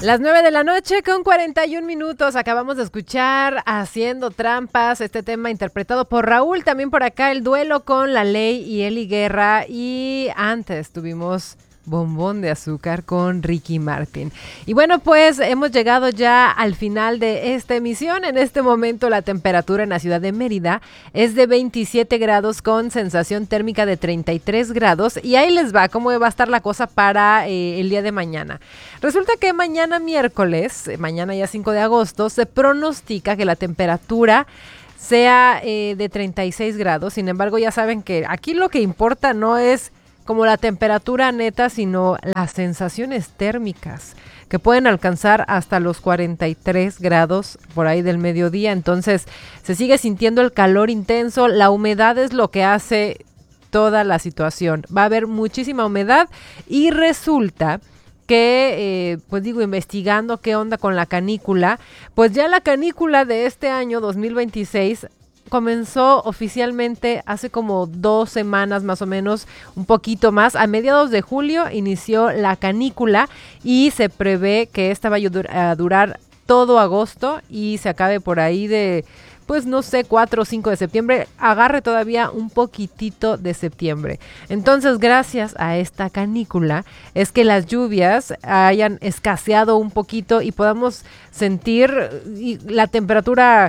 Las 9 de la noche con 41 minutos. Acabamos de escuchar Haciendo Trampas, este tema interpretado por Raúl. También por acá el duelo con La Ley y Eli Guerra. Y antes tuvimos Bombón de Azúcar con Ricky Martin. Y bueno, pues hemos llegado ya al final de esta emisión. En este momento la temperatura en la ciudad de Mérida es de 27 grados con sensación térmica de 33 grados. Y ahí les va cómo va a estar la cosa para el día de mañana. Resulta que mañana miércoles, mañana ya 5 de agosto, se pronostica que la temperatura sea de 36 grados. Sin embargo, ya saben que aquí lo que importa no es como la temperatura neta, sino las sensaciones térmicas que pueden alcanzar hasta los 43 grados por ahí del mediodía. Entonces se sigue sintiendo el calor intenso, la humedad es lo que hace toda la situación. Va a haber muchísima humedad y resulta que, pues digo, investigando qué onda con la canícula, pues ya la canícula de este año 2026 comenzó oficialmente hace como 2 semanas más o menos, un poquito más. A mediados de julio inició la canícula y se prevé que esta va a durar todo agosto y se acabe por ahí de, pues no sé, 4 o 5 de septiembre, agarre todavía un poquitito de septiembre. Entonces, gracias a esta canícula es que las lluvias hayan escaseado un poquito y podamos sentir la temperatura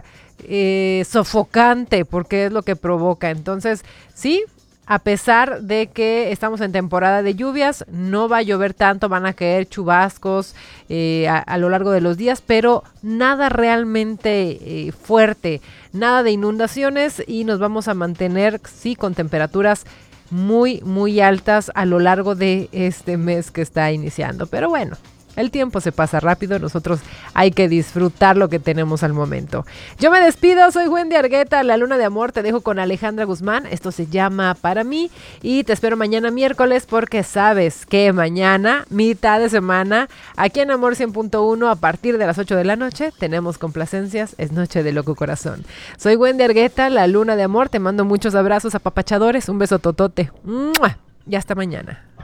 sofocante, porque es lo que provoca. Entonces, sí, a pesar de que estamos en temporada de lluvias, no va a llover tanto, van a caer chubascos a lo largo de los días, pero nada realmente fuerte, nada de inundaciones y nos vamos a mantener, sí, con temperaturas muy, muy altas a lo largo de este mes que está iniciando. Pero bueno, el tiempo se pasa rápido, nosotros hay que disfrutar lo que tenemos al momento. Yo me despido, soy Wendy Argueta, la Luna de Amor, te dejo con Alejandra Guzmán, esto se llama Para Mí y te espero mañana miércoles porque sabes que mañana, mitad de semana, aquí en Amor 100.1 a partir de las 8 de la noche tenemos complacencias, es Noche de Loco Corazón. Soy Wendy Argueta, la Luna de Amor, te mando muchos abrazos apapachadores, un beso totote, ¡mua! Y hasta mañana.